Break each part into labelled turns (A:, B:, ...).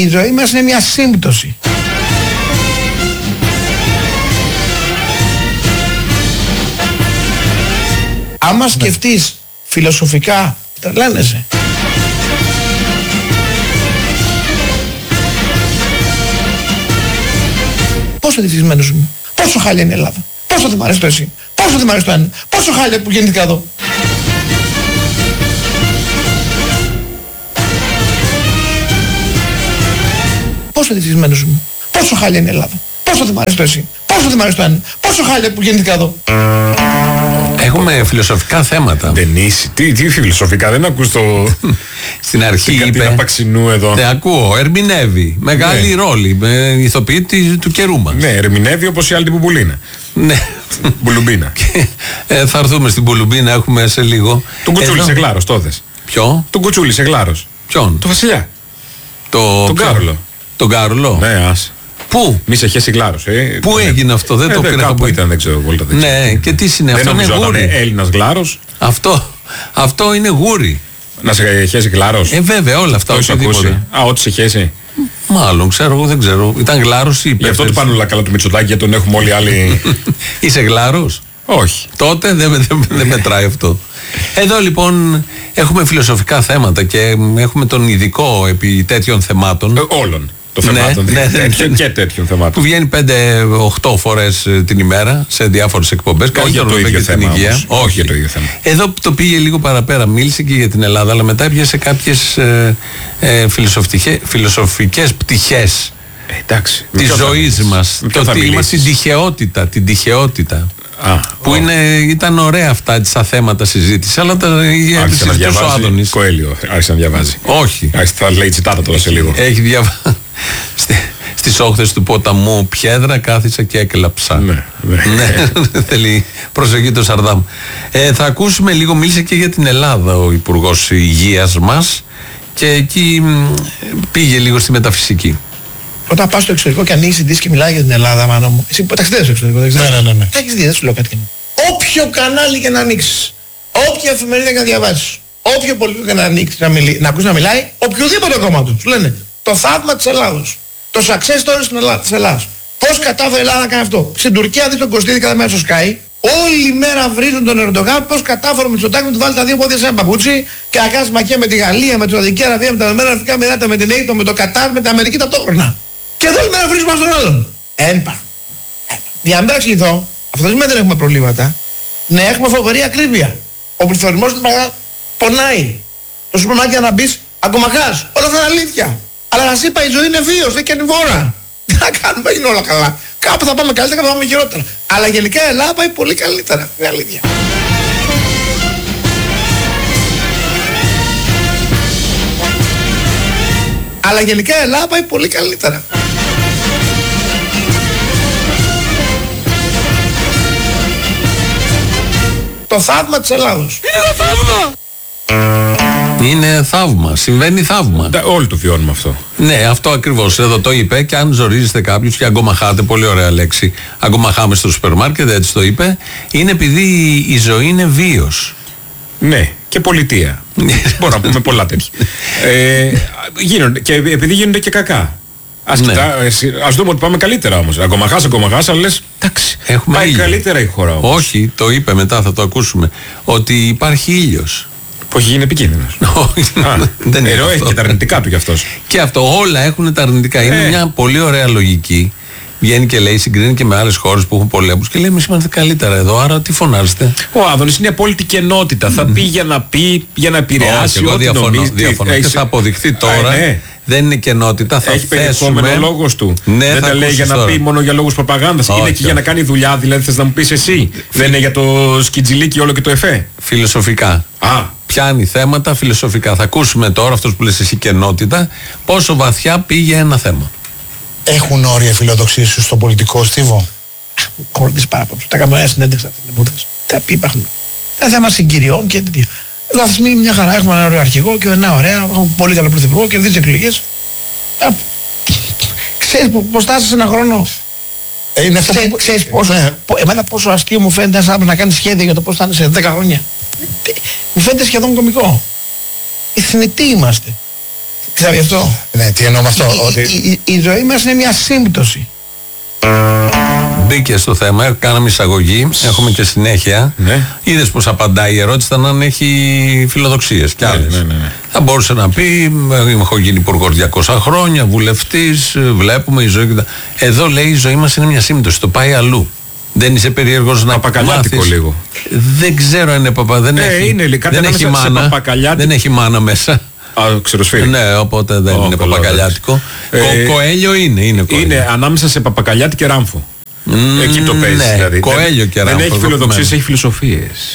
A: Η ζωή μας είναι μια σύμπτωση. Άμα σκεφτείς φιλοσοφικά, τρελαίνεσαι. Πόσο δυστυχισμένος είμαι, πόσο χάλια είναι η Ελλάδα, πόσο δεν μ' αρέσει το εσύ, πόσο δεν μ' αρέσει το ένα, πόσο χάλια που γεννήθηκα εδώ. Πόσο δυστυχισμένος είμαι, πόσο χάλια είναι η Ελλάδα, πόσο δεν μ' αρέσει το εσύ, πόσο δεν μ' αρέσει το ένα, πόσο χάλια που γεννήθηκα εδώ.
B: Έχουμε φιλοσοφικά θέματα.
C: Ντενίση, τι φιλοσοφικά, δεν ακούς το.
B: Στην αρχή
C: είπε.
B: είπε.
C: Παξινού εδώ.
B: Δεν ακούω, ερμηνεύει. Μεγάλη ρόλη. Ηθοποιεί του καιρού μας.
C: Ναι, ερμηνεύει όπως η άλλη την Μπουμπουλίνα.
B: Ναι.
C: Μπουλουμπίνα.
B: Θα έρθουμε στην Μπουλουμπίνα, έχουμε σε λίγο.
C: Τον Κουτσούλη σε Γλάρος, τότε.
B: Ποιο?
C: Τον Κουτσούλη σε Γλάρος.
B: Ποιον?
C: Το Βασιλιά.
B: Τον
C: Κάρολο.
B: Τον Κάρολο.
C: Ναι, ας.
B: Πού?
C: Μη σε χέσει Γλάρος.
B: Πού έγινε αυτό, δεν το πήρα.
C: Κάπου ήταν, δεν ξέρω. Βόλτα, δεν ξέρω.
B: Ναι, και τι συνέβη.
C: Δεν νομίζω ότι είναι Έλληνας Γλάρος.
B: Αυτό είναι γούρι.
C: Να σε χέσει Γλάρος.
B: Βέβαια, όλα αυτά.
C: Το έχεις ακούσει. Α, ό,τι σε χέσει.
B: Μάλλον, ξέρω εγώ, δεν ξέρω. Ήταν Γλάρος ή είπε.
C: Γι' αυτό του πάνε όλα καλά του Μητσοτάκη, γιατί τον έχουμε όλοι άλλοι.
B: Είσαι Γλάρος?
C: Όχι.
B: Τότε δεν μετράει αυτό. Εδώ λοιπόν έχουμε φιλοσοφικά θέματα και έχουμε τον ειδικό επί τέτοιων θεμάτων.
C: Όλων των θεμάτων. Και τέτοιων θεμάτων.
B: Που βγαίνει 5-8 φορές την ημέρα σε διάφορες εκπομπές.
C: Όχι για το ίδιο θέμα. Όχι για το ίδιο θέμα.
B: Εδώ το πήγε λίγο παραπέρα. Μίλησε και για την Ελλάδα, αλλά μετά έπιασε κάποιες φιλοσοφικές πτυχές της ζωής μας. Το ότι είμαστε την τυχαιότητα. Που ήταν ωραία αυτά σαν θέματα συζήτηση, αλλά τα συζητούσε ο Άδωνης.
C: Κοέλιο, άρχισε να διαβάζει.
B: Όχι.
C: Θα λέει τσιτάτα τώρα σε λίγο.
B: Έχει διαβάσει. Στις όχθες του ποταμού Πιέδρα κάθισα και έκλαψα.
C: Ναι.
B: Θέλει προσοχή το Σαρδάμ. Θα ακούσουμε λίγο, μίλησε και για την Ελλάδα ο Υπουργός Υγείας μας και εκεί πήγε λίγο στη μεταφυσική.
A: Όταν πας στο εξωτερικό και ανοίγεις την δύση και μιλάει για την Ελλάδα, μάνα μου. Εσύ που ταξιδεύεις στο εξωτερικό, δεν ξέρεις.
C: Ναι.
A: Έχεις δει, δεν σου λέω κάτι. Όποιο κανάλι και να ανοίξεις, όποια εφημερίδα και να διαβάσεις, όποιο πολιτικό και να ανοίξεις, να ακούσεις να μιλάει, οποιοδήποτε κόμμα του, σου λένε το θαύμα της Ελλάδος, το success story της Ελλάδας. Πώς κατάφερε η Ελλάδα να κάνει αυτό. Στην Τουρκία δει τον Κωστίδη cada μέρα στο Sky, όλη μέρα βρίζουν τον Ερντογάν πώς κατάφερε με Μητσοτάκη να του βάλει τα δύο πόδια σε ένα παπούτσι και να κάνει μακιά με τη Γαλλία, με τη Σαουδική Αραβία, με τα Ηνωμένα Αραβικά Εμιράτα, με την NATO, με το Κατάρ, με την Αμερική ταυτόχρονα. Και εδώ όλη μέρα βρίζουμε στον άλλον. Ένπα. Για να μην εξηγηθώ, αυτό δεν σημαίνει δεν έχουμε προβλήματα. Ναι, έχουμε φοβερή ακρίβεια. Ο πληθωρισμός πονάει. Το σούπερ μάρκετ να μπεις, αγκομαχάς. Όλα αυτά είναι αλήθεια. Αλλά σας είπα, η ζωή είναι βίος, δεν είναι βόρα. Τι να κάνουμε, είναι όλα καλά. Κάπου θα πάμε καλύτερα, κάπου θα πάμε χειρότερα. Αλλά γενικά η Ελλάδα πάει πολύ καλύτερα. Είναι αλήθεια. Αλλά γενικά η Ελλάδα πάει πολύ καλύτερα. Το θαύμα της Ελλάδος. Είναι το θαύμα!
B: Είναι θαύμα, συμβαίνει θαύμα.
C: Όλοι το βιώνουμε αυτό.
B: Ναι, αυτό ακριβώς. Εδώ το είπε και αν ζορίζετε κάποιους και αγκομαχάτε, πολύ ωραία λέξη. Αγκομαχάμε στο σούπερ μάρκετ, έτσι το είπε. Είναι επειδή η ζωή είναι βίος.
C: Ναι, και πολιτεία. Μπορώ να πούμε πολλά τέτοια. Γίνονται, και επειδή γίνονται και κακά. Ας δούμε ότι πάμε καλύτερα όμως. Αγκομαχάς, αλλά λες, εντάξει, πάει ήλιο. Καλύτερα η χώρα όμως.
B: Όχι, το είπε μετά, θα το ακούσουμε. Ότι υπάρχει ήλιος.
C: Που έχει γίνει επικίνδυνος.
B: Δεν είναι.
C: Έχει και τα αρνητικά του κι αυτός.
B: Και αυτό, όλα έχουν τα αρνητικά. Είναι μια πολύ ωραία λογική. Βγαίνει και λέει, συγκρίνει και με άλλες χώρες που έχουν πολέμους και λέει, εμείς είμαστε καλύτερα εδώ, άρα τι φωνάζετε.
C: Ο Άδωνης είναι απόλυτη κενότητα. Θα πει για να επηρεάσει.
B: Εγώ διαφωνώ. Και θα αποδειχθεί τώρα. Δεν είναι κενότητα, θα
C: έχει περιεχόμενο λόγος του.
B: Ναι,
C: δεν τα λέει για να πει μόνο για λόγους προπαγάνδας. Είναι εκεί για να κάνει δουλειά, δηλαδή θες να μου πεις εσύ. Δεν είναι για το σκιτζιλίκι όλο και το εφέ.
B: Φιλοσοφικά. Πιάνει θέματα φιλοσοφικά. Θα ακούσουμε τώρα, αυτός που λες εσύ κενότητα, πόσο βαθιά πήγε ένα θέμα.
D: Έχουν όρια φιλοδοξίες σου στο πολιτικό στίβο?
A: Κορδίς πάρα πολύ. Τα έκανα μια συνέντευξη αυτή την εποχή. Τα πει υπάρχουν. Τα θέμα συγκυριών και τέτοια. Εδώ αυτή τη στιγμή μια χαρά έχουμε ένα ωραίο αρχηγό και ένα ωραία. Έχουμε πολύ καλό πρωθυπουργό και δύο εκλογές. Ξέρεις πως φτάσεις ένα χρόνο. Ξέρεις πόσο. Εμένα πόσο αστείο μου φαίνεται ένας άνθρωπος να κάνει σχέδια για το πώς θα είναι σε 10 χρόνια. Μου φαίνεται σχεδόν κωμικό. Οι θνητοί είμαστε. Ξέρετε γι' αυτό.
D: Ναι, τι εννοώ με αυτό.
A: Η ζωή μας είναι μια σύμπτωση.
B: Μπήκε στο θέμα, κάναμε εισαγωγή, έχουμε και συνέχεια.
C: Ναι.
B: Είδες πως απαντάει, η ερώτηση ήταν αν έχει φιλοδοξίες κι άλλες.
C: Ναι.
B: Θα μπορούσε να πει, έχω γίνει υπουργός 200 χρόνια, βουλευτής, βλέπουμε η ζωή. Εδώ λέει η ζωή μας είναι μια σύμπτωση, το πάει αλλού. Δεν είσαι περίεργος να
C: παπακαλιάτικο λίγο.
B: Δεν ξέρω αν είναι δεν έχει μάνα. Δεν έχει μάνα μέσα.
C: Ξεροσφύρι.
B: Ναι, οπότε δεν είναι παπακαλιάτικο. Κοέλιο είναι.
C: Είναι ανάμεσα σε παπακαλιάτη και ράμφο. Εκεί το παίζει δηλαδή.
B: Κοέλιο και ράμφο.
C: Δεν έχει φιλοδοξίες, έχει φιλοσοφίες.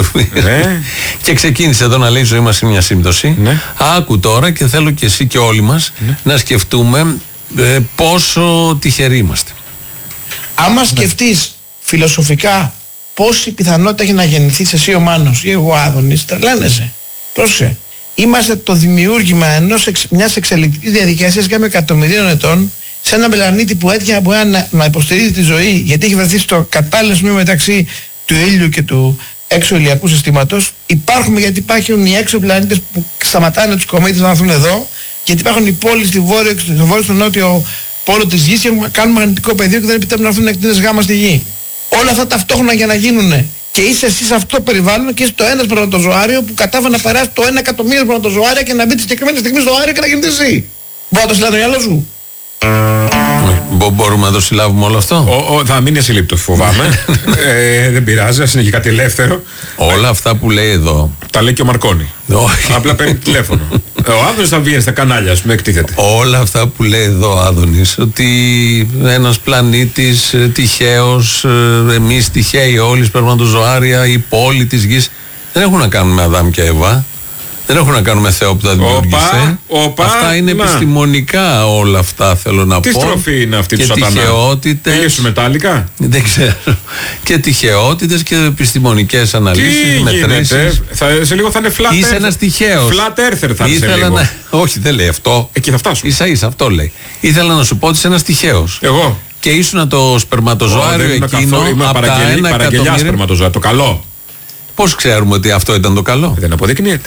B: Και ξεκίνησε εδώ να λέει η ζωή μας είναι μια σύμπτωση. Άκου τώρα και θέλω και εσύ και όλοι μας να σκεφτούμε πόσο τυχεροί είμαστε.
A: Άμα σκεφτείς φιλοσοφικά πόση πιθανότητα έχει να γεννηθείς εσύ ο Μάνος ή εγώ ο Άδωνης, τρελαίνεσαι. Πρόσεχε. Είμαστε το δημιούργημα μιας εξελικτικής διαδικασίας κάμια εκατομμυρίων ετών σε ένα πλανήτη που έτυχε μπορεί να υποστηρίζει τη ζωή, γιατί έχει βρεθεί στο κατάλληλο σημείο μεταξύ του ήλιου και του έξω ηλιακού συστήματος. Υπάρχουμε γιατί υπάρχουν οι έξω πλανήτες που σταματάνε τους κομέτες να έρθουν εδώ, γιατί υπάρχουν οι πόλεις στο βόρειο, στο νότιο πόλο της γης και κάνουν μαγνητικό πεδίο και δεν επιτρέπουν να έρθουν εκτείνες γάμα στη γη. Όλα αυτά ταυτόχρονα για να γίνουν. Και είσαι εσύ σε αυτό το περιβάλλον και είσαι το ένα σπερματοζωάριο που κατάφερε να περάσει το 1 εκατομμύριο σπερματοζωάρια και να μπει τη συγκεκριμένη στιγμή στο αέριο και να γίνει εσύ. Μπορεί να το συλλάβει το μυαλό σου.
B: Μπορούμε να το συλλάβουμε όλο αυτό.
C: Θα μείνει ασύλληπτος, φοβάμαι. Δεν πειράζει, ας είναι και κάτι ελεύθερο.
B: Όλα αυτά που λέει εδώ.
C: Τα λέει και ο Μαρκόνι. Απλά παίρνει τηλέφωνο. Ο Άδωνης θα βγαίνει στα κανάλια, ας πούμε, εκτίθεται.
B: Όλα αυτά που λέει εδώ ο Άδωνης, ότι ένας πλανήτης τυχαίος, εμείς τυχαίοι όλοι, σπερματοζωάρια, η πόλη της γης, δεν έχουν να κάνουν με Αδάμ και Εύα. Δεν έχουν να κάνουν με Θεό που τα δημιούργησε. Αυτά είναι επιστημονικά όλα αυτά, θέλω να πω.
C: Τι στροφή είναι αυτή του σατανά?
B: Τυχαιότητες.
C: Πήγε σου μετάλλικα.
B: Δεν ξέρω. Και τυχαιότητες και επιστημονικές αναλύσεις, μετρήσεις.
C: Σε λίγο θα είναι flat earther.
B: Είσαι ένας τυχαίος.
C: Flat earther θα είναι σε λίγο.
B: Όχι, δεν λέει αυτό.
C: Εκεί θα φτάσουμε.
B: Ίσα-ίσα αυτό λέει. Ήθελα να σου πω ότι είσαι ένας τυχαίος.
C: Εγώ.
B: Και ήσουν το σπερματοζωάριο εκείνο από τα 1 εκατομμύριο.
C: Σπερματοζωάριο, το καλό.
B: Πώς ξέρουμε ότι αυτό ήταν το καλό?
C: Δεν αποδεικνύεται.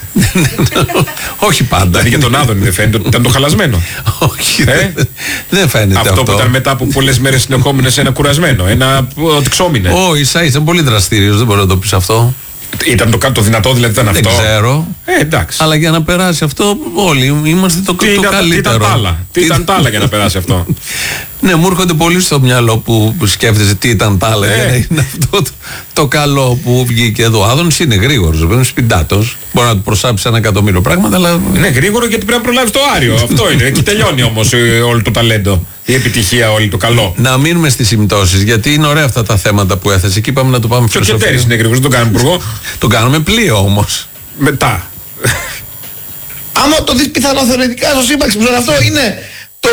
B: Όχι πάντα.
C: Δηλαδή για τον Άδωνη δεν φαίνεται ότι ήταν το χαλασμένο.
B: Όχι, δεν φαίνεται αυτό.
C: Αυτό που ήταν μετά από πολλές μέρες συνεχόμενες ένα κουρασμένο, ότι ξόμινε.
B: Όχι, είσαι πολύ δραστήριος, δεν μπορώ να το πεις αυτό.
C: Ήταν το δυνατό, δηλαδή ήταν αυτό.
B: Δεν ξέρω.
C: Εντάξει.
B: Αλλά για να περάσει αυτό, όλοι είμαστε το καλύτερο.
C: Τι ήταν τα άλλα για να περάσει αυτό?
B: Ναι, μου έρχονται πολύ στο μυαλό που σκέφτεσαι τι ήταν τα άλλα. Είναι αυτό το καλό που βγήκε εδώ. Ο Άδωνης είναι γρήγορος, είναι σπιντάτος. Μπορεί να του προσάψει 1 εκατομμύριο πράγματα, αλλά.
C: Είναι γρήγορο γιατί πρέπει να προλάβει το Άριο. Αυτό είναι. Εκεί τελειώνει όμως όλο το ταλέντο. Η επιτυχία, όλη το καλό.
B: Να μείνουμε στις συμπτώσεις, γιατί είναι ωραία αυτά τα θέματα που έθεσε. Εκεί είπαμε να το πάμε φιλοσοφία.
C: Και ο Κετέρης είναι γρήγορος, δεν τον κάνουμε υπουργό.
B: Το κάνουμε πλοίο όμως.
C: Μετά.
A: Άμα το δεις πιθανό θεωρητικά στο σύμπαξη, αυτό είναι το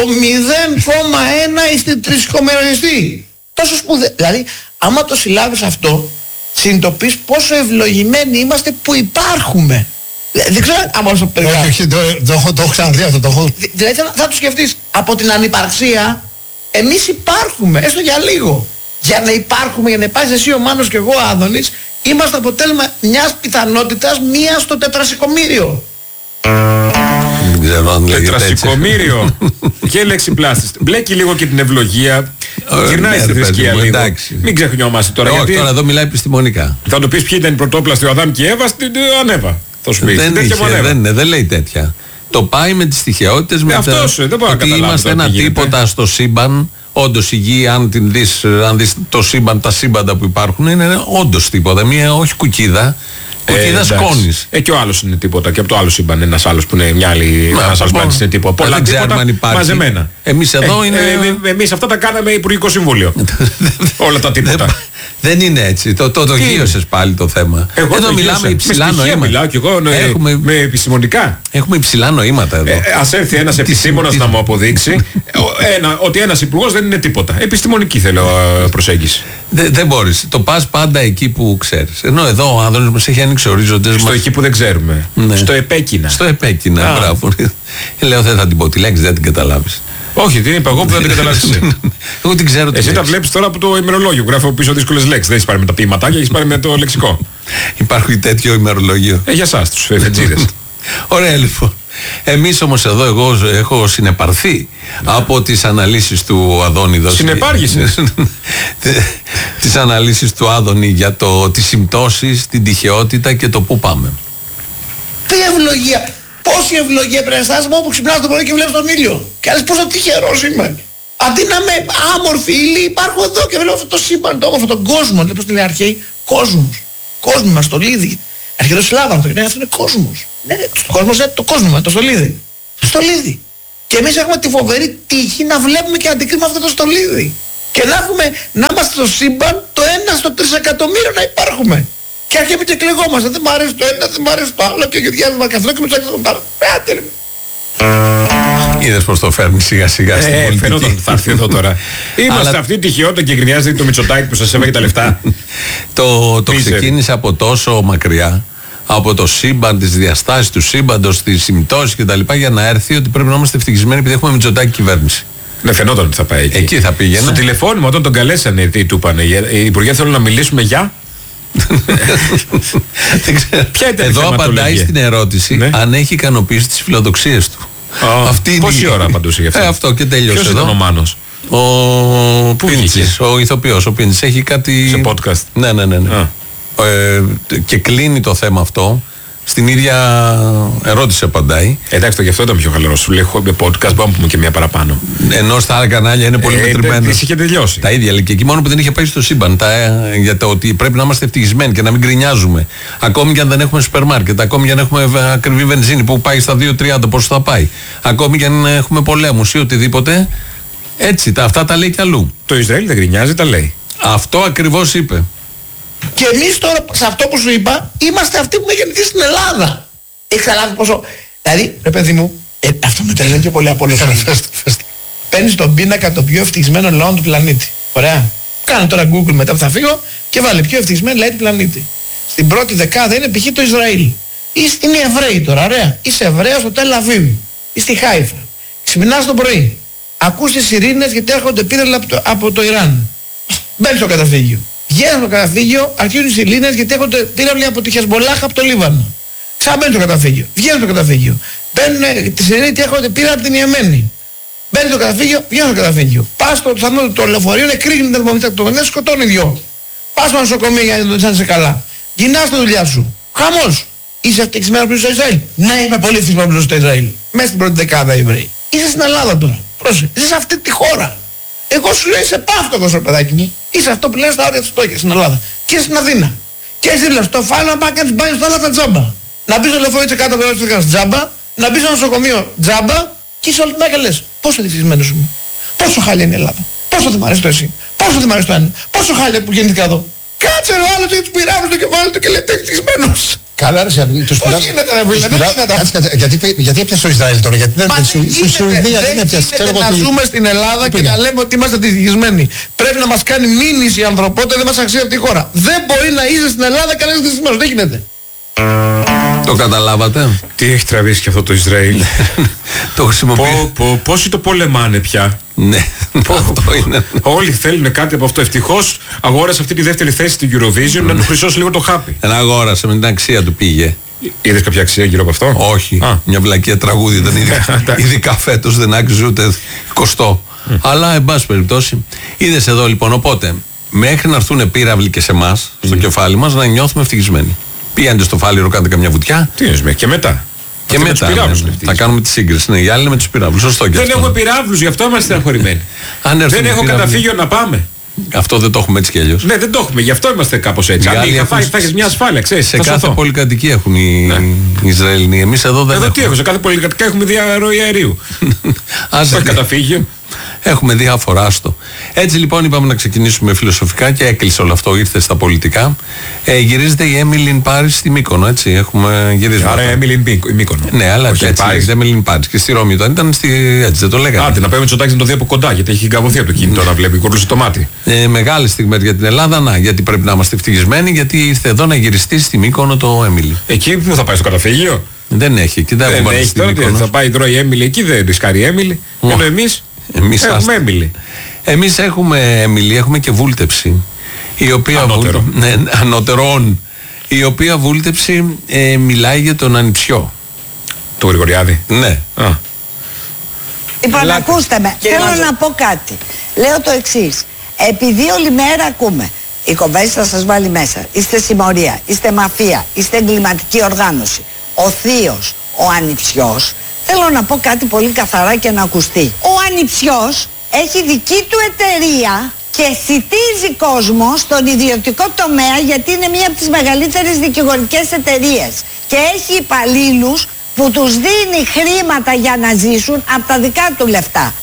A: 0,1 στην 3,1. Τόσο σπουδαίο. Δηλαδή, άμα το συλλάβεις αυτό, συνειδητοποιείς πόσο ευλογημένοι είμαστε που υπάρχουμε. Δεν ξέρω αν μπορείς να το περιγράψεις.
D: Όχι, το έχω ξαναδεί αυτό.
A: Δηλαδή θα το σκεφτείς. Από την ανυπαρξία, εμείς υπάρχουμε, έστω για λίγο. Για να υπάρχουμε, για να υπάρχεις εσύ ο Μάνος και εγώ ο Άδωνης, είμαστε αποτέλεσμα μιας πιθανότητας 1 στο 400.000.
B: Δεν ξέρω αν λέγεται έτσι.
C: 400.000. Και λέξη πλάστης. Μπλέκει λίγο και την ευλογία. Γυρνάει στη θρησκεία λίγο. Μην ξεχνιόμαστε τώρα.
B: Όχι, τώρα εδώ μιλάει επιστημονικά.
C: Θα του πεις ποιοι ήταν οι πρωτόπλαστοι, ο Αδάμ και η Εύα, στην Ανέβα. Θα σου πεις.
B: Δεν λέει τέτοια. Το πάει με τις τυχαιότητες, με ότι είμαστε ένα τίποτα στο σύμπαν. Όντως η γη, αν δεις το σύμπαν, τα σύμπαντα που υπάρχουν, είναι όντως τίποτα. Όχι κουκίδα. Κουκίδα σκόνης.
C: Και ο άλλος είναι τίποτα. Και από το άλλο σύμπαν ένας άλλος που είναι μια άλλη. Ένας άλλος πλανήτης είναι τίποτα.
B: Πολλά τίποτα μαζεμένα. Εμείς εδώ είναι.
C: Εμείς αυτά τα κάναμε Υπουργικό Συμβούλιο. Όλα τα τίποτα.
B: Δεν είναι έτσι. Το γύρωσες πάλι το θέμα.
C: Εδώ
B: μιλάμε υψηλά νοήματα.
C: Μιλάω κι εγώ με επιστημονικά.
B: Έχουμε υψηλά νοήματα εδώ.
C: Ας έρθει ένας επιστήμονας να μου αποδείξει ότι ένας υπουργός δεν είναι τίποτα. Επιστημονική θέλω προσέγγιση.
B: Δεν μπορείς. Το πας πάντα εκεί που ξέρεις. Ενώ εδώ ο Άδωνης μας έχει ανοίξει ορίζοντες.
C: Στο εκεί που δεν ξέρουμε. Στο επέκεινα.
B: Στο επέκεινα, μπράβο. Λέω δεν θα την πω τη λέξη, δεν την καταλάβεις.
C: Όχι, την είπα εγώ που δεν την καταλάβεις εσύ.
B: Εγώ την ξέρω.
C: Εσύ τα βλέπεις τώρα από το ημερολόγιο. Γράφω πίσω δύσκολες λέξεις. Δεν έχεις πάρει με τα ποιηματάκια, έχεις πάρει με το λεξικό.
B: Υπάρχει τέτοιο ημερολόγιο.
C: Για εσάς, τους φετζίδες.
B: Ωραία λοιπόν. Εμείς όμως εδώ, εγώ έχω συνεπαρθεί από τις αναλύσεις του Αδόνιδο.
C: Συνεπάργησες.
B: Τις αναλύσεις του Άδωνη για τις συμπτώσεις, την τυχεότητα και το πού πάμε.
A: Τι ευλογία! Πόση ευλογία πρέπει να αισθάνεσαι μόνο που ξυπνάς το πρωί και βλέπεις τον ήλιο. Και λες πόσο τυχερός είμαι. Αντί να είμαι άμορφοι ήλιοι, υπάρχω εδώ και βλέπω αυτό το σύμπαν, το όμορφο, τον κόσμο. Πώς τη λέει αρχαίοι, κόσμος. Κόσμο μας, το στολίδι. Αρχαίος Σλάβα, αυτό είναι κόσμος. Ναι, το κόσμος είναι το κόσμο, το στολίδι. Το στολίδι. Και εμείς έχουμε τη φοβερή τύχη να βλέπουμε και να αντικρίνουμε αυτό το στολίδι. Και να είμαστε στο σύμπαν το 1 στο 3 εκατομμύριο να υπάρχουμε. Και αρχίζουμε και κλεγόμαστε. Δεν μ' αρέσει το ένα, δεν μ' αρέσει το άλλο. Και διάβασμα καθόλου και με τσάκια τον πάρω.
B: Είδες πως το φέρνει σιγά σιγά στην πολιτική.
C: Φαινόταν ότι θα έρθει εδώ τώρα. Είμαστε αυτή τη τυχιότητα και γκρινιάζεται το Μητσοτάκη που σας έβαγε τα λεφτά.
B: Το ξεκίνησε από τόσο μακριά, από το σύμπαν, τις διαστάσεις του σύμπαντος, τις συμπτώσεις κτλ. Για να έρθει ότι πρέπει να είμαστε ευτυχισμένοι επειδή έχουμε Μητσοτάκη κυβέρνηση.
C: Ναι, φαινόταν ότι θα πάει εκεί.
B: Εκεί θα πήγαινε.
C: Στο τηλεφώνημα όταν τον καλέσανε, τι του είπανε, οι υπουργοί θέλουν να μιλήσουμε για.
B: Εδώ απαντάει στην ερώτηση, ναι, αν έχει ικανοποιήσει τις φιλοδοξίες του.
C: Πόση ώρα απαντούσε γι' αυτό?
B: Αυτό και τελείωσε.
C: Ποιος ήταν ο Μάνος?
B: Ο Πίντσης, ο ηθοποιός. Ο Πίντσης έχει κάτι.
C: Σε podcast.
B: Ναι. Και κλείνει το θέμα αυτό. Στην ίδια ερώτηση απαντάει.
C: Εντάξει, το γι' αυτό ήταν πιο χαλαρό. Σου λέει podcast, μπορούμε να πούμε και μία παραπάνω.
B: Ενώ στα άλλα κανάλια είναι πολύ μετρημένο.
C: Είχε τελειώσει.
B: Τα ίδια λέει και εκεί, μόνο που δεν είχε πάει στο σύμπαν. Για το ότι πρέπει να είμαστε ευτυχισμένοι και να μην γκρινιάζουμε. Ακόμη και αν δεν έχουμε σούπερ μάρκετ, ακόμη και αν έχουμε ακριβή βενζίνη που πάει στα 2,30, πόσο θα πάει. Ακόμη και αν έχουμε πολέμους ή οτιδήποτε. Έτσι, αυτά τα λέει κι αλλού.
C: Το Ισραήλ δεν γκρινιάζει, τα λέει.
B: Αυτό ακριβώς είπε.
A: Και εμείς τώρα, σε αυτό που σου είπα, είμαστε αυτοί που με γεννηθεί στην Ελλάδα. Έχεις καταλάβει πόσο. Δηλαδή, ρε παιδί μου, αυτό με τρελαίνει και πολύ από όλους. Παίρνεις τον πίνακα των πιο ευτυχισμένων λαών του πλανήτη. Ωραία. Κάνε τώρα Google μετά που θα φύγω και βάλε πιο ευτυχισμένοι λαοί του πλανήτη. Στην πρώτη δεκάδα είναι π.χ. το Ισραήλ. Είναι οι Εβραίοι τώρα, ωραία. Είσαι Εβραίος στο Τελ Αβίβ ή στη Χάιφα. Ξυπνάς το πρωί. Ακούς τις σιρήνες γιατί έρχονται πύραυλα από το Ιράν. Μπαίνεις στο καταφύγιο. Βγαίνεις στο καταφύγιο, αρχίζουν οι σιρήνες γιατί έρχονται πύραυλοι από τη Χεσμολάχ από το Λίβανο. Ξαναμπαίνεις στο καταφύγιο. Βγαίνεις στο καταφύγιο. Μπαίνουν τη σιρήνες γιατί έρχονται πύραυλοι από την Ιεμένη. Μπαίνεις στο καταφύγιο, βγαίνεις στο καταφύγιο. Πας στο το λεωφορείο, είναι κρύγνη το νέο, σκοτώνει δυο. Πας στο νοσοκομείο για να το αισθάνεσαι καλά. Γυρνάς στη δουλειά σου. Χαμός. Είσαι ευτυχισμένος που είσαι στο Ισραήλ? Ναι, είμαι πολύ ευτυχισμένος που είσαι στο Ισραήλ. Μέσα στην πρώτη δεκάδα οι Εβραίοι. Είσαι στην Ελλάδα τώρα. Πρόσεχε. Είσαι σε αυτή τη χώρα. Εγώ σου λέω είσαι πάυτοκος ρε παιδάκι μου. Είσαι αυτό που λένε στα όρια της φτώχειας στην Ελλάδα. Και στην Αθήνα. Και εσύ λες το φάλο να πάει να κάνεις μπάνιο στα άλλα τα τζάμπα. Να μπεις στο λεωφορείο και κάτω από το λεωφορείο τζάμπα. Να μπεις στο νοσοκομείο τζάμπα. Και είσαι όλη μέρα λες πόσο ευτυχισμένος είμαι. Πόσο χάλια είναι η Ελλάδα. Πόσο δεν μ' αρέσει το εσύ. Πόσο δεν μ' αρέσει το ένα. Πόσο χάλια που γεννήθηκα εδώ. Κάτσε ρε άλλο του πειράβει το κεφάλι του και λέει ευτυχισμένος.
D: Καλά, ρε Σιάννη, τους πειράζει. Γιατί έπιασε το Ισραήλ τώρα, γιατί δεν στη Σουηδία δεν έπιασε.
A: Δεν να ζούμε στην Ελλάδα και να λέμε ότι είμαστε ευτυχισμένοι. Πρέπει να μας κάνει μήνυση η ανθρωπότητα, δεν μας αξίζει αυτή η χώρα. Δεν μπορεί να είσαι στην Ελλάδα και να είσαι ευτυχισμένος. Δεν γίνεται.
B: Το καταλάβατε?
C: Τι έχει τραβήσει και αυτό το Ισραήλ.
B: Το χρησιμοποιεί.
C: Πόσοι το πολεμάνε πια.
B: Ναι, αυτό είναι.
C: Όλοι θέλουν κάτι από αυτό. Ευτυχώς αγόρασε αυτή τη δεύτερη θέση στην Eurovision να του χρυσώσει λίγο το χάπι.
B: Ένα αγόρασε με την αξία του πήγε.
C: Είδες κάποια αξία γύρω από αυτό?
B: Όχι. Μια βλακία τραγούδι ήταν. Ειδικά φέτος δεν άξιζε ούτε 20. Αλλά εν πάση περιπτώσει. Είδες εδώ λοιπόν. Οπότε μέχρι να έρθουν πύραυλοι και σε εμάς, στο κεφάλι μας, να νιώθουμε ευτυχισμένοι. Πήγαινε στο Φάληρο, κάντε καμιά βουτιά.
C: Τι είναι, και μετά.
B: Και μετά. Θα κάνουμε τη σύγκριση. Ναι, οι άλλοι είναι με τους πυράβλους. Σωστό και
C: δεν έχουμε πυράβλους, γι' αυτό είμαστε στεναχωρημένοι. Δεν έχω καταφύγιο να πάμε.
B: Αυτό δεν το έχουμε έτσι κι αλλιώς.
C: Ναι, δεν το έχουμε, γι' αυτό είμαστε κάπως έτσι. Αν είχα φάει, θα έχεις μια ασφάλεια, ξέρεις.
B: Σε κάθε πολυκατοικία έχουν οι Ισραηλοί. Εμείς εδώ δεν έχουμε.
C: Τι έχω, σε κάθε πολυκατοικία έχουμε διαρροή αερίου. Όχι καταφύγιο.
B: Έχουμε διάφορα άστο. Έτσι λοιπόν είπαμε να ξεκινήσουμε φιλοσοφικά και έκλεισε όλο αυτό, ήρθε στα πολιτικά. Γυρίζεται η Έμιλι Πάρις στη Μύκονο, έτσι. Έχουμε γυρίσει.
C: Άρα Έμιλι Μύκονο.
B: Ναι, αλλά όχι, έτσι λέγεται Έμιλι Πάρις. Και στη Ρώμη ήταν έτσι, δεν το λέγανε.
C: Άντε, να πάμε Μητσοτάκη να το δει από κοντά, γιατί έχει γκαβωθεί από το κινητό να βλέπει, κορλούσε το μάτι.
B: Μεγάλη στιγμή για την Ελλάδα, γιατί πρέπει να είμαστε ευτυχισμένοι, γιατί ήρθε εδώ να γυριστεί στη Μύκονο το Έμιλι.
C: Εκεί που θα πάει στο καταφύγιο.
B: Δεν έχει, εκεί δεν
C: έχει τώρα. Θα πάει τρώει Έμιλι εκεί, δεν ρισκάρει Έμιλι. Ενώ εμείς έχουμε Έμιλι.
B: Εμείς έχουμε Έμιλι, έχουμε και βούλτεψη. Η οποία ανώτερον. Η οποία βούλτεψη μιλάει για τον ανιψιό.
C: Του Γρηγοριάδη.
B: Ναι.
E: Λοιπόν, ακούστε με. Θέλω να πω κάτι. Λέω το εξής. Επειδή όλη μέρα ακούμε, η κομπέση θα σας βάλει μέσα. Είστε συμμορία, είστε μαφία, είστε εγκληματική οργάνωση. Ο θείος, ο ανιψιός. Θέλω να πω κάτι πολύ καθαρά και να ακουστεί. Ο ανιψιός έχει δική του εταιρεία και σιτίζει κόσμο στον ιδιωτικό τομέα, γιατί είναι μία από τις μεγαλύτερες δικηγορικές εταιρείες. Και έχει υπαλλήλους που τους δίνει χρήματα για να ζήσουν από τα δικά του λεφτά.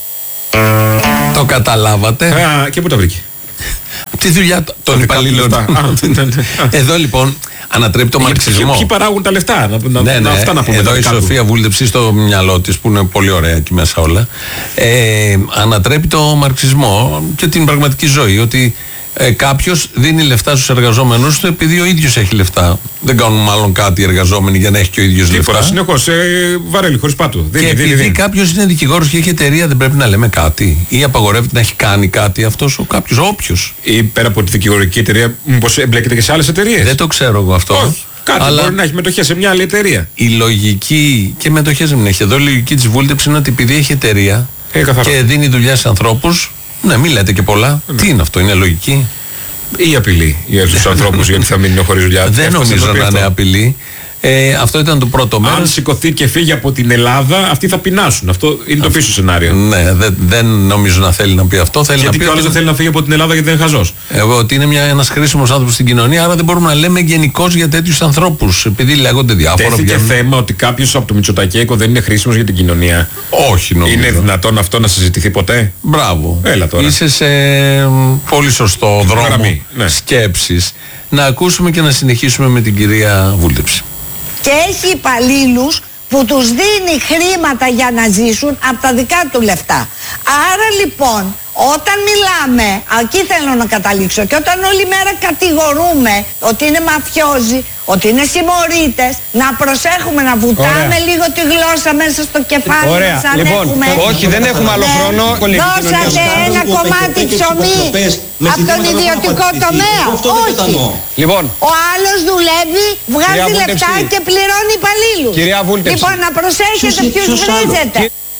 B: Το καταλάβατε.
C: Και πού τα βρήκε?
B: Από τη δουλειά των υπαλλήλων. Εδώ λοιπόν ανατρέπει το μαρξισμό.
C: Ποιοι παράγουν τα λεφτά, αυτά να πούμε.
B: Εδώ η Σοφία βούλτεψε στο μυαλό της, που είναι πολύ ωραία εκεί μέσα όλα. Ανατρέπει το μαρξισμό και την πραγματική ζωή. Ότι κάποιος δίνει λεφτά στους εργαζόμενους του επειδή ο ίδιος έχει λεφτά. Δεν κάνουν μάλλον κάτι οι εργαζόμενοι για να έχει και ο ίδιος λεφτά.
C: Τίποτα, συνεχώς βαρέλι χωρίς πάτου.
B: Και επειδή κάποιος είναι δικηγόρος και έχει εταιρεία, δεν πρέπει να λέμε κάτι? Ή απαγορεύεται να έχει κάνει κάτι αυτός ο κάποιος, όποιος?
C: Ή πέρα από τη δικηγορική εταιρεία, μήπως εμπλέκεται και σε άλλες εταιρείες?
B: Δεν το ξέρω εγώ αυτό.
C: Όχι. Κάτι αλλά μπορεί να έχει μετοχές σε μια άλλη εταιρεία.
B: Η λογική, και μετοχές δεν έχει. Εδώ η λογική της βούλτεψης είναι ότι επειδή έχει εταιρεία και δίνει δουλειά σε ανθρώπους. Ναι, μην λέτε και πολλά. Τι είναι αυτό, είναι λογική?
C: Ή απειλή για τους ανθρώπους γιατί θα μείνουν χωρίς δουλειά?
B: Δεν νομίζω να είναι απειλή. Αυτό ήταν το πρώτο μέρος.
C: Αν σηκωθεί και φύγει από την Ελλάδα, αυτοί θα πεινάσουν. Αυτό είναι το πίσω σενάριο.
B: Ναι, δεν νομίζω να θέλει να πει αυτό. Θέλει
C: γιατί
B: να πει
C: ο άλλος δεν θέλει να φύγει από την Ελλάδα γιατί δεν είναι χαζός.
B: Ότι είναι ένας χρήσιμος άνθρωπος στην κοινωνία, άρα δεν μπορούμε να λέμε γενικώς για τέτοιους ανθρώπους. Επειδή λέγονται διάφορα.
C: Τέθηκε θέμα ότι κάποιος από το Μητσοτακέικο δεν είναι χρήσιμος για την κοινωνία?
B: Όχι, νομίζω.
C: Είναι δυνατόν αυτό να συζητηθεί ποτέ?
B: Μπράβο.
C: Έλα τώρα.
B: Είσαι σε πολύ σωστό δρόμο σκέψης. Να ακούσουμε και να συνεχίσουμε με την κυρία βούλτεψη.
E: Και έχει υπαλλήλους που τους δίνει χρήματα για να ζήσουν από τα δικά του λεφτά. Άρα λοιπόν, όταν μιλάμε, εκεί θέλω να καταλήξω, και όταν όλη μέρα κατηγορούμε ότι είναι μαφιόζοι, ότι είναι συμμορίτες, να προσέχουμε να βουτάμε λίγο τη γλώσσα μέσα στο κεφάλι μας, αν
F: λοιπόν,
E: έχουμε.
F: Όχι, δεν έχουμε άλλο χρόνο.
E: Δώσατε ένα κομμάτι ψωμί από τον ιδιωτικό τομέα? Όχι.
F: Λοιπόν,
E: ο άλλος δουλεύει, βγάζει λεφτά και πληρώνει υπαλλήλους.
F: Κυρία Βούλτεψη,
E: λοιπόν, να προσέχετε ποιους βρίζετε.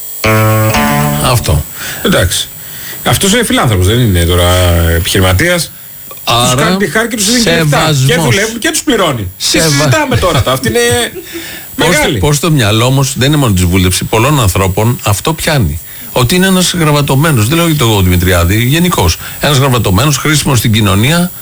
B: Αυτό.
C: Εντάξει. Αυτός είναι φιλάνθρωπος, δεν είναι τώρα επιχειρηματίας. Τους κάνει τη χάρη και τους δίνει λεφτά. Και δουλεύουν και τους πληρώνει. Συζητάμε τώρα. Αυτή είναι μεγάλη.
B: Πώς το μυαλό όμως, δεν είναι μόνο της βούλτεψης, πολλών ανθρώπων αυτό πιάνει. Ότι είναι ένας γραβατωμένος, δεν λέω για τον Δημητριάδη, γενικώς. Ένας γραβατωμένος, χρήσιμος στην κοινωνία,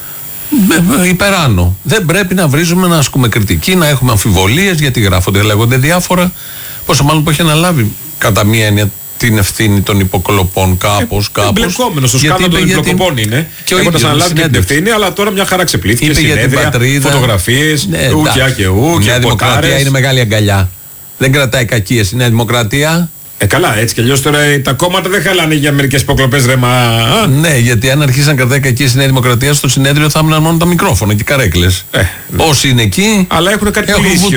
B: υπεράνω. Δεν πρέπει να βρίζουμε, να ασκούμε κριτική, να έχουμε αμφιβολίες γιατί γράφονται, λέγονται διάφορα. Πόσο μάλλον που έχει αναλάβει κατά μία έννοια την ευθύνη των υποκλοπών κάπως.
C: Εμπλεκόμενος στο σκάνδαλο των υποκλοπών είναι. Και έχοντας αναλάβει και την ευθύνη, αλλά τώρα μια χαρά ξεπλήθηκε. Συνέδρια, φωτογραφίες, ουκιά και ου.
B: Η Νέα Δημοκρατία είναι μεγάλη αγκαλιά. Δεν κρατάει κακίες η Νέα Δημοκρατία.
C: Καλά, έτσι κι αλλιώς τώρα τα κόμματα δεν χαλάνε για μερικές υποκλοπές ρέμα.
B: Ναι, γιατί αν αρχίσει να κρατάει κακίες η Νέα Δημοκρατία, στο συνέδριο θα έμειναν μόνο τα μικρόφωνα και οι καρέκλες. Όσοι είναι εκεί,
C: αλλά έχουν κάτι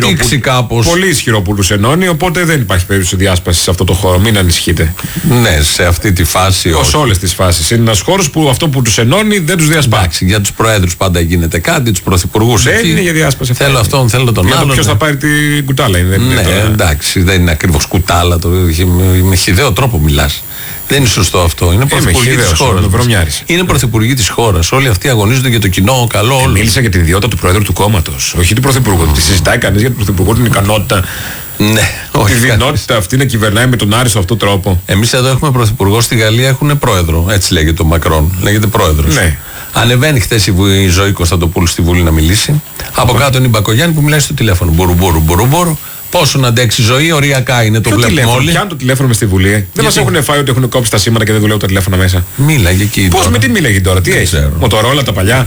C: πολύ ισχυρό που τους ενώνει, οπότε δεν υπάρχει περίπτωση διάσπαση σε αυτό το χώρο. Μην ανησυχείτε.
B: Ναι, σε αυτή τη φάση.
C: Ως όλες τις φάσεις. Είναι ένας χώρος που αυτό που τους ενώνει δεν τους διασπάσει.
B: Εντάξει, για τους προέδρους πάντα γίνεται κάτι, τους πρωθυπουργούς.
C: Δεν είναι για διάσπαση.
B: Θέλω αυτόν, θέλω τον άλλον.
C: Ποιος θα πάρει την κουτάλα είναι.
B: Ναι, εντάξει, δεν είναι ακριβώς κουτάλα. Με χυδαίο τρόπο μιλάς. Δεν είναι σωστό αυτό. Είναι πρωθυπουργοί της χώρας. Είναι πρωθυπουργοί της χώρας. Όλοι αυτοί αγωνίζονται για το κοινό καλό.
C: Μίλησα για την ιδιότητα του Προέδρου του κόμματος. Όχι του Πρωθυπουργού. Τη συζητάει κανείς για τον Πρωθυπουργό την ικανότητα.
B: Ναι,
C: όχι. Τη δυνατότητα αυτή να κυβερνάει με τον Άριστο αυτόν τρόπο.
B: Εμείς εδώ έχουμε πρωθυπουργό, στη Γαλλία έχουν πρόεδρο. Έτσι λέγεται ο Μακρόν. Λέγεται πρόεδρος.
C: Ναι.
B: Ανεβαίνει χθες η Ζωή Κωνσταντοπούλου στη Βουλή να μιλήσει. Από κάτω είναι η Μπακογιάννη που μιλάει στο τηλέφωνο. Μπορού. Πόσο να αντέξει η ζωή, οριακά είναι, το βλέπουμε όλοι.
C: Πιάνουν το τηλέφωνο μες στη Βουλή. Δεν μας έχουν φάει ότι έχουν κόψει τα σήματα και δεν δουλεύουν τα τηλέφωνα μέσα.
B: Μίλαγε εκεί.
C: Πώς, με τι μίλαγε τώρα, τι έχει? Μοτορόλα τα παλιά.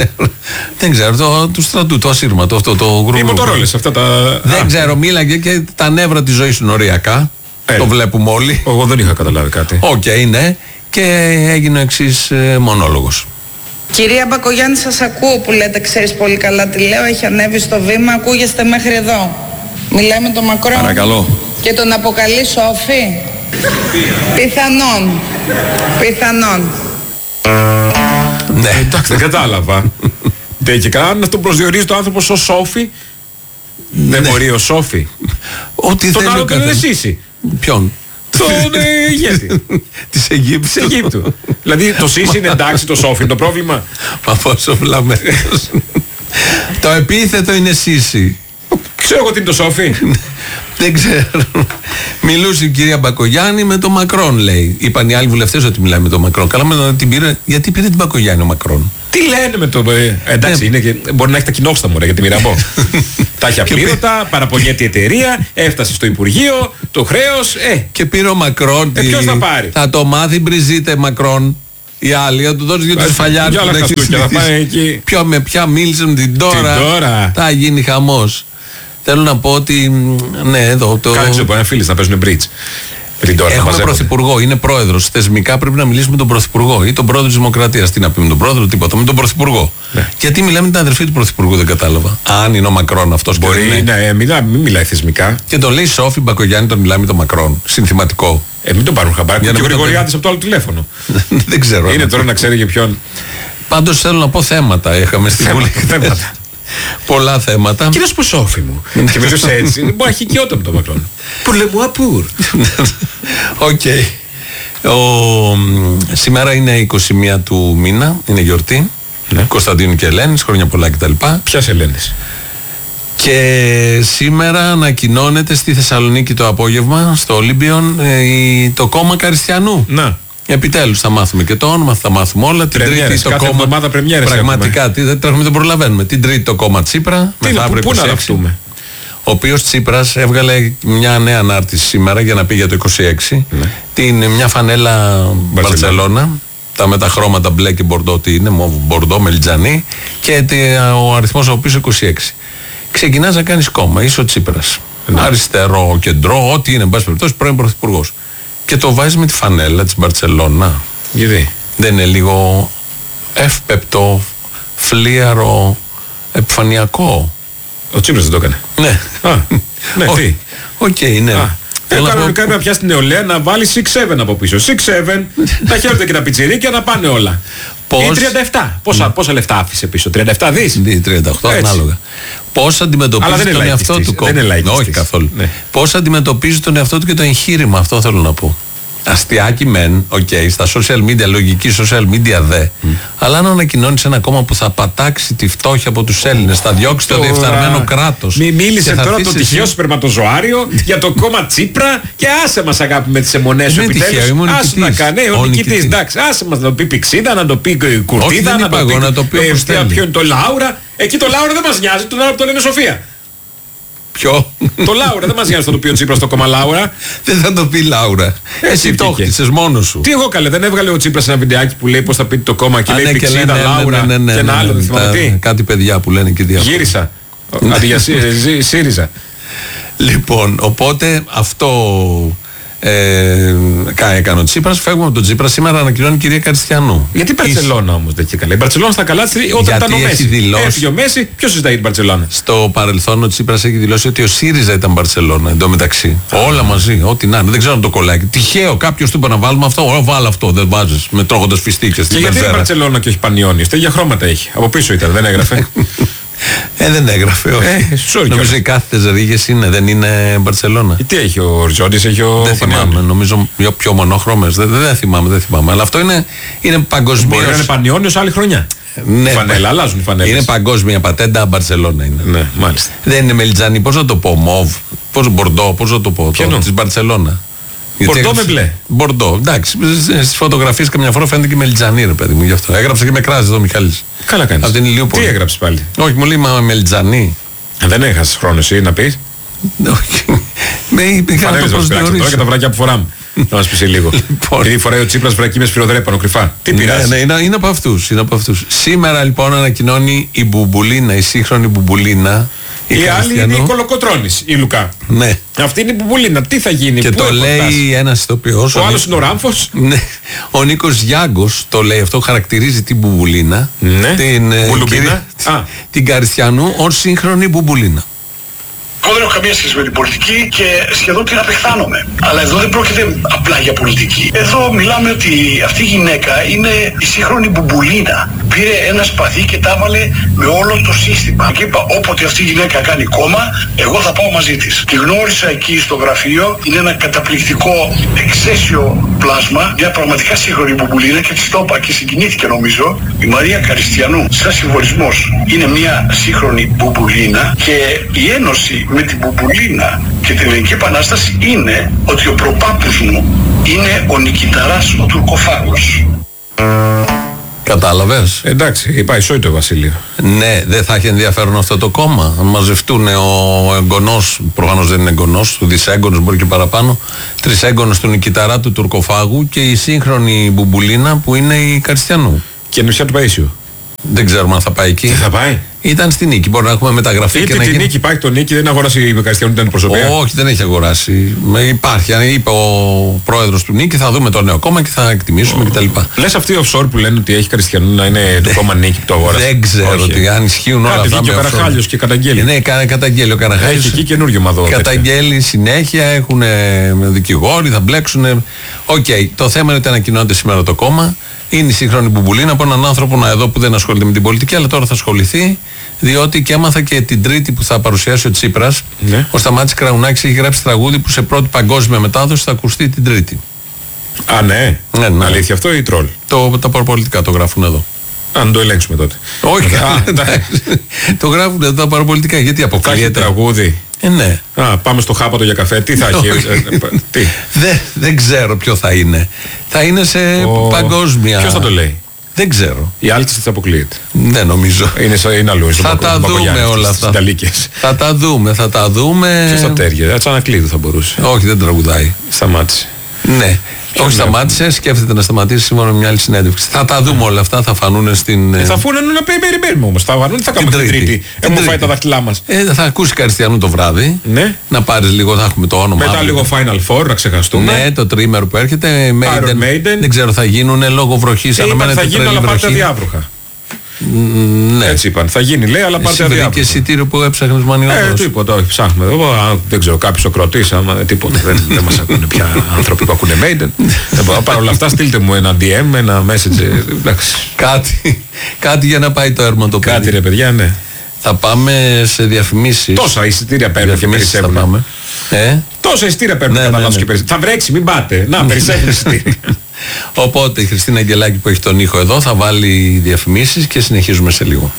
B: Δεν ξέρω. Του στρατού, το ασύρματο αυτό το γρήγορο.
C: Οι μοτορόλες αυτά τα.
B: Δεν ξέρω, μίλαγε και τα νεύρα της ζωής είναι οριακά. Το βλέπουμε όλοι.
C: Εγώ δεν είχα καταλάβει κάτι.
B: Οκ, ναι. Και έγινε ο εξής μονόλογος.
G: Κυρία Μπακογιάννη, σας ακούω που λέτε, ξέρεις πολύ καλά τι λέω. Έχει ανέβει στο βήμα, ακούγεστε μέχρι εδώ. Μιλάει με τον Μακρόν.
C: Παρακαλώ.
G: Και τον αποκαλεί Σόφι. Πιθανόν.
B: Ναι.
C: Εντάξει, δεν κατάλαβα. Και κανένα να τον προσδιορίζει το άνθρωπο ως Σόφι. Δεν μπορεί ο Σόφι.
B: Ό,τι
C: τον άλλο τον είναι Σίση.
B: Ποιον?
C: Τον ηγέτη
B: της
C: Αιγύπτου. Δηλαδή το Σίση είναι εντάξει, το Σόφι το πρόβλημα.
B: Μα πόσο βλαμμένος. Το επίθετο είναι Σίση.
C: Ξέρω εγώ τι είναι το Σόφι.
B: Δεν ξέρω. Μιλούσε η κυρία Μπακογιάννη με τον Μακρόν, λέει. Είπαν οι άλλοι βουλευτές ότι μιλάει με τον Μακρόν. Καλά, με την πήρε. Γιατί πήρε την Μπακογιάννη ο Μακρόν?
C: Τι λένε με το. Εντάξει, είναι και, μπορεί να έχει τα κοινόξτα μου για τη Μυραμπό. Τα έχει απλήρωτα, παραπονιέται η εταιρεία, έφτασε στο Υπουργείο, το χρέος.
B: Και πήρε ο Μακρόν.
C: Ποιος θα πάρει?
B: Θα το μάθει, Μπριζίτε Μακρόν. Οι άλλοι θα του δώσει για τους φαλιάρους. Με ποια μίλησε με την τώρα. Θα γίνει χαμός. Θέλω να πω ότι. Ναι, εδώ το.
C: Κάτσε που είναι φίλοι να παίζουν bridge.
B: Έχουμε πρωθυπουργό, είναι πρόεδρος. Θεσμικά πρέπει να μιλήσουμε με τον πρωθυπουργό ή τον πρόεδρο της Δημοκρατίας. Τι να πει με τον πρόεδρο, τίποτα. Με τον πρωθυπουργό. Ναι. Γιατί μιλάμε με την αδερφή του πρωθυπουργού, δεν κατάλαβα. Αν είναι ο Μακρόν αυτός.
C: Μπορεί να μην μιλάει θεσμικά.
B: Και τον λέει Σόφι Μπακογιάννη, τον μιλάει με τον Μακρόν. Συνθηματικό.
C: Μην τον πάρουν χαμπάρι. Και ο Γρηγοριάδης από το άλλο τηλέφωνο.
B: Δεν ξέρω.
C: Είναι τώρα να ξέρει για ποιον.
B: Πάντως θέλω να πω θέματα είχαμε στη Βουλή. Πολλά θέματα.
C: Κύριος Πουσόφι μου. Και μιλούσε έτσι. Μπορεί να έχει οικειότητα με τον Μακρόν. Που λέμε ο Απούρ.
B: Οκ. Σήμερα είναι 21 του μήνα. Είναι γιορτή. Κωνσταντίνου και Ελένης. Χρόνια πολλά κτλ.
C: Ποιας Ελένης?
B: Και σήμερα ανακοινώνεται στη Θεσσαλονίκη το απόγευμα, στο Ολύμπιον, το κόμμα Καριστιανού.
C: Να.
B: Επιτέλους θα μάθουμε και το όνομα, θα μάθουμε όλα. Την Τρίτη το κόμμα. Πραγματικά, δεν τον προλαβαίνουμε. Την Τρίτη το κόμμα Τσίπρα.
C: Πού να ραφτούμε?
B: Ο οποίος Τσίπρας έβγαλε μια νέα ανάρτηση σήμερα για να πει για το 26. Μια φανέλα Μπαρτσελώνα. Τα μεταχρώματα μπλε και μπορντό, τι είναι, μπορντό, μελιτζανί. Και ο αριθμός ο οποίος 26. Ξεκινάς να κάνεις κόμμα, είσαι ο Τσίπρας. Αριστερό, κεντρό, ό,τι είναι, εν πάση περιπτώσει, πρώην πρωθυπουργός. Και το βάζεις με τη φανέλα της Μπαρτσελώνα.
C: Γιατί? Δεν
B: είναι λίγο εύπεπτο, φλίαρο, επιφανειακό?
C: Ο Τσίπρας δεν το έκανε.
B: Ναι.
C: Ναι, τι?
B: Οκ, ναι.
C: Κανονικά να πιάσει την νεολαία να βάλει 6-7 από πίσω. 6-7, τα χέρια και τα πιτσιρίκια να πάνε όλα. Ή 37. Πόσα λεφτά άφησε πίσω? 37 δις.
B: 38, ανάλογα. Πώς αντιμετωπίζει τον εαυτό του κόμμα? Όχι καθόλου. Πώς αντιμετωπίζει τον εαυτό του και το εγχείρημα, αυτό θέλω να πω. Αστιάκι μεν, στα social media, λογική social media δε. Αλλά αν ανακοινώνεις ένα κόμμα που θα πατάξει τη φτώχεια από τους Έλληνες, θα διώξει το διεφθαρμένο κράτος.
C: Μίλησε τώρα το τυχαίο σπερματοζωάριο για το κόμμα Τσίπρα και άσε μας αγάπη με τις αιμονές σου επιτέλους. Άσε να κάνει, ο νικητής, εντάξει, άσε μας να το πει Πηξίδα, να το πει Κουρτίδα, να το πει ποιο είναι το Λάουρα. Εκεί το Λάουρα δεν μας νοιάζει, τον άλλο το λένε Σοφία.
B: Ποιο?
C: Το Λάουρα, δεν μας νοιάζει να το πει ο Τσίπρας στο κόμμα Λάουρα.
B: Δεν θα το πει Λάουρα. Εσύ το χτίσες μόνος σου.
C: Τι εγώ καλέ, δεν έβγαλε ο Τσίπρας ένα βιντεάκι που λέει πώς θα πει το κόμμα και λέει Πηξίδα, Λάουρα και ένα άλλο, δεν θυμάμαι τι.
B: Κάτι παιδιά που λένε και διάφορα.
C: Γύρισα. Αντί για ΣΥΡΙΖΑ.
B: Λοιπόν, οπότε αυτό έκανε ο Τσίπρας. Φεύγουμε από τον Τσίπρα. Σήμερα ανακοινώνει η κυρία Καριστιανού.
C: Γιατί η Μπαρτσελώνα όμως δεν είχε καλά? Η Μπαρτσελώνα στα καλά όταν ήταν ο Μέση. Έφυγε ο Μέση, ποιος συζητάει την Μπαρτσελώνα?
B: Στο παρελθόν ο Τσίπρας έχει δηλώσει ότι ο ΣΥΡΙΖΑ ήταν Μπαρτσελώνα εντωμεταξύ. Όλα μαζί, ό,τι να είναι. Δεν ξέρω αν το κολλάει. Τυχαίο κάποιος του είπε να βάλουμε αυτό. Βάλω αυτό, δεν βάζεις με τρώγοντας φιστίκες.
C: Και γιατί είναι Μπαρτσελώνα και όχι Πανιόνιος? Τέτοια χρώματα έχει. Από πίσω ήταν, δεν έγραφε.
B: Δεν έγραφε, όχι. Νομίζω οι κάθετες ρίγες δεν είναι Μπαρτσελώνα.
C: Τι έχει ο Ριζόντης, έχει ο.
B: Δεν θυμάμαι, νομίζω πιο μονόχρωμες. Δεν θυμάμαι. Αλλά αυτό είναι παγκοσμίως.
C: Μπορεί να είναι Πανιόνιος άλλη χρονιά.
B: Ναι,
C: φανέλα, αλλάζουν οι φανέλες.
B: Είναι παγκόσμια πατέντα, Μπαρτσελώνα είναι.
C: Ναι, μάλιστα.
B: Δεν είναι μελιτζανί, πώς να το πω, μοβ, μπορντό, πώς να το πω, της Μπαρτσελώνα.
C: Μπορντό με μπλε.
B: Μπορντό, εντάξει. Στις φωτογραφίες καμιά φορά φαίνεται και μελιτζανί, ρε παιδί μου, γι' αυτό. Έγραψε και με κράζει εδώ ο Μιχάλης.
C: Καλά κάνεις. Τι έγραψε πάλι?
B: Όχι, μου λέει μελιτζανί.
C: Δεν έχασες χρόνο εσύ να πεις?
B: Όχι. Με είχα να το προσδιορίσω.
C: Τώρα και τα βράκια που φοράμε. Να μας πεις λίγο. Επειδή φοράει ο Τσίπρας βρακί με σφυροδρέπανο κρυφά. Τι πειράζει?
B: Ναι, είναι από αυτούς. Σήμερα λοιπόν ανακοινώνει η Μπουμπουλίνα, η σύγχρονη Μπουμπουλίνα.
C: Η άλλη είναι η Κολοκοτρώνης, η Λουκά.
B: Ναι.
C: Αυτή είναι η Μπουμπουλίνα. Τι θα γίνει?
B: Και το λέει ένας ηθοποιός.
C: Ο άλλος είναι ο Ράμφος.
B: Ναι. Ο Νίκος Γιάγκος το λέει αυτό, χαρακτηρίζει την Μπουμπουλίνα.
C: Ναι.
B: Την Καριστιανού ως σύγχρονη Μπουμπουλίνα.
F: Εγώ δεν έχω καμία σχέση με την πολιτική και σχεδόν την απεχθάνομαι. Αλλά εδώ δεν πρόκειται απλά για πολιτική. Εδώ μιλάμε ότι αυτή η γυναίκα είναι η σύγχρονη Μπουμπουλίνα. Πήρε ένα σπαθί και τα έβαλε με όλο το σύστημα. Και είπα, όποτε αυτή η γυναίκα κάνει κόμμα, εγώ θα πάω μαζί της. Τη γνώρισα εκεί στο γραφείο, είναι ένα καταπληκτικό εξαίσιο πλάσμα, μια πραγματικά σύγχρονη μπουμπουλίνα και της το είπα και συγκινήθηκε νομίζω. Η Μαρία Καριστιανού, σαν συμβολισμός, είναι μια σύγχρονη μπουμπουλίνα και η ένωση με την μπουμπουλίνα και την Ελληνική Επανάσταση είναι ότι ο προπάπους μου είναι ο Νικηταράς ο Τουρκοφάγος.
B: Κατάλαβες.
C: Εντάξει, πάει σόι το Βασίλειο.
B: Ναι, δεν θα έχει ενδιαφέρον αυτό το κόμμα. Αν μαζευτούν ο εγγονός, προφανώς δεν είναι εγγονός, ο δυσέγγονος μπορεί και παραπάνω, τρισέγγονος του Νικηταρά του Τουρκοφάγου και η σύγχρονη μπουμπουλίνα που είναι η Καριστιανού.
C: Και η νησιά του Παΐσιου.
B: Δεν ξέρουμε αν θα πάει εκεί.
C: Δεν θα πάει.
B: Ήταν στη Νίκη. Μπορεί να έχουμε μεταγραφεί
C: Είτε
B: και να
C: τη
B: γίνει.
C: Νίκη, υπάρχει το Νίκη, δεν αγοράσει η Καριστιανού την αντιπροσωπεία.
B: Όχι, δεν έχει αγοράσει. Υπάρχει. Αν είπε ο πρόεδρος του Νίκη, θα δούμε το νέο κόμμα και θα εκτιμήσουμε κτλ.
C: Λες αυτοί οι offshore που λένε ότι έχει Καριστιανού να είναι το κόμμα Νίκη που το αγόρασε.
B: Δεν ξέρω ότι αν ισχύουν όλα αυτά.
C: Και ο Καραχάλιος και καταγγέλει.
B: Ναι, καταγγέλει ο Καραχάλιος.
C: Έχει εκεί καινούριο μαδό.
B: Καταγγέλει συνέχεια, έχουν δικηγόροι, θα μπλέξουν. Οκ, το θέμα είναι ότι ανακοινώνεται σήμερα το κόμμα. Είναι η σύγχρονη μπουμπουλίνα από έναν άνθρωπο εδώ που δεν ασχολείται με την πολιτική, αλλά τώρα θα ασχοληθεί, διότι και έμαθα και την Τρίτη που θα παρουσιάσει ο Τσίπρας. Ναι. Ο Σταμάτης Κραουνάκης έχει γράψει τραγούδι που σε πρώτη παγκόσμια μετάδοση θα ακουστεί την Τρίτη.
C: Α, ναι. Ναι. Αλήθεια αυτό ή τρόλ?
B: Τα παραπολιτικά το γράφουν εδώ.
C: Αν το ελέγξουμε τότε.
B: Όχι, το γράφουν εδώ τα παραπολιτικά. Γιατί αποκλείεται?
C: Θα έχει τραγούδι.
B: Ναι.
C: Πάμε στο Χάπατο για καφέ. Τι θα έχει? Τι?
B: Δεν ξέρω ποιο θα είναι. Θα είναι σε παγκόσμια.
C: Ποιος θα το λέει?
B: Δεν ξέρω.
C: Η Άλτης θα αποκλείεται.
B: Δεν νομίζω.
C: Είναι αλλού.
B: Θα τα δούμε όλα αυτά. Θα τα δούμε.
C: Ποιος θα τέριαζε? Τσανακλείδου θα μπορούσε.
B: Όχι, δεν τραγουδάει.
C: Σταμάτησε.
B: Ναι. Όχι, σταμάτησε, σκέφτεται να σταματήσει σύμφωνα με μια άλλη συνέντευξη. Θα τα δούμε όλα αυτά, θα φανούν στην.
C: Θα φανούν να περιμένουμε όμως. Θα φανούν, τι θα κάνουμε την Τρίτη. Έχουμε φάει τα δάχτυλά μας.
B: Θα ακούσει Καριστιανού το βράδυ.
C: Ναι.
B: Να πάρει λίγο, θα έχουμε το όνομα.
C: Μετά λίγο Final Four, να ξεχαστούμε.
B: Ναι, το τρίμερο που έρχεται.
C: Maiden.
B: Δεν ξέρω, θα γίνουν λόγω βροχής.
C: Θα γίνουν, αλλά πάρτε διάβροχα.
B: Ναι.
C: Έτσι είπαν. Θα γίνει, λέει, αλλά πάρτε
B: αδιάβροχα. Και εισιτήριο που έψαχνες Μανιώτος.
C: Τίποτα, όχι, ψάχνουμε. Δεν ξέρω, κάποιος ο κροτής, άμα τίποτα. Δεν μας ακούνε πια άνθρωποι που ακούνε Maiden. Παρ' όλα αυτά, στείλτε μου ένα DM, ένα message.
B: Κάτι για να πάει το έρμο το παιδί.
C: Κάτι ρε παιδιά, ναι.
B: Θα πάμε σε διαφημίσεις.
C: Τόσα εισιτήρια παίρνουν και περισσεύουν. Τόσα εισιτήρια παίρνουν και καταλάβουν και περισσεύουν. Θα βρέξει, μην πάτε. Να, περισσεύουν εισιτήρια.
B: Οπότε η Χριστίνα Αγγελάκη που έχει τον ήχο εδώ θα βάλει διαφημίσεις και συνεχίζουμε σε λίγο.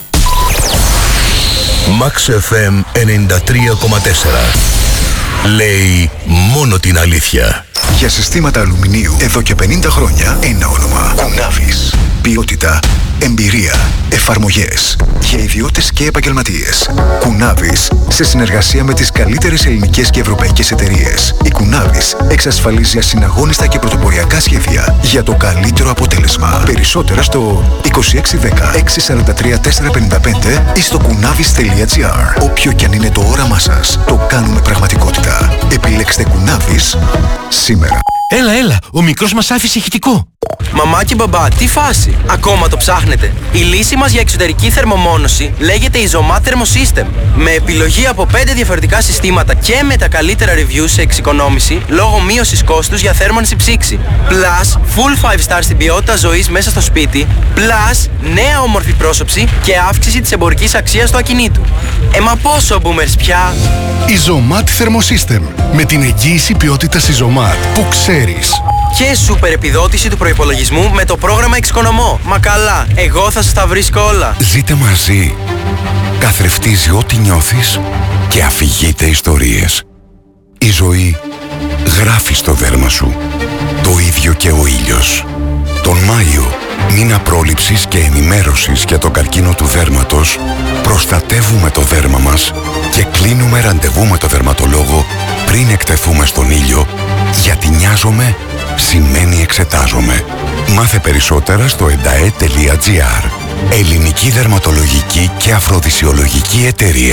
H: Max FM 93,4. Λέει μόνο την αλήθεια.
I: Για συστήματα αλουμινίου εδώ και 50 χρόνια ένα όνομα. Κουνάβης. Ποιότητα, εμπειρία, εφαρμογές. Για ιδιώτες και επαγγελματίες. Κουνάβης, σε συνεργασία με τις καλύτερες ελληνικές και ευρωπαϊκές εταιρείες. Η Κουνάβης εξασφαλίζει ασυναγώνιστα και πρωτοποριακά σχέδια για το καλύτερο αποτέλεσμα. Περισσότερα στο 2610 643 455 ή στο kunavis.gr. Όποιο κι αν είναι το όραμά σας, το κάνουμε πραγματικότητα. Επιλέξτε Κουνάβης σήμερα.
J: Έλα, ο μικρός μας άφησε ηχητικό.
K: Μαμά και μπαμπά, τι φάση? Ακόμα το ψάχνετε? Η λύση μας για εξωτερική θερμομόνωση λέγεται Isomat Thermosystem. Με επιλογή από 5 διαφορετικά συστήματα και με τα καλύτερα reviews σε εξοικονόμηση λόγω μείωσης κόστους για θέρμανση ψήξη. Plus, full 5 star στην ποιότητα ζωής μέσα στο σπίτι. Plus, νέα όμορφη πρόσωψη και αύξηση της εμπορικής αξίας του ακινήτου. Μα πόσο boomers πια?
I: Isomat Thermosystem. Με την εγγύηση ποιότητας Isomat που ξέρεις.
K: Και σούπερ επιδότηση του προϋπολογισμού με το πρόγραμμα Εξοικονομώ. Μα καλά, εγώ θα σας τα βρίσκω όλα.
I: Ζείτε μαζί. Καθρεφτίζει ό,τι νιώθεις και αφηγείται ιστορίες. Η ζωή γράφει στο δέρμα σου. Το ίδιο και ο ήλιος. Τον Μάιο, μήνα πρόληψης και ενημέρωσης για τον καρκίνο του δέρματος, προστατεύουμε το δέρμα μας και κλείνουμε ραντεβού με το δερματολόγο πριν εκτεθούμε στον ήλιο, γιατί νοιάζομαι σημαίνει εξετάζομαι. Μάθε περισσότερα στο endae.gr. Ελληνική δερματολογική και αφροδισιολογική εταιρεία.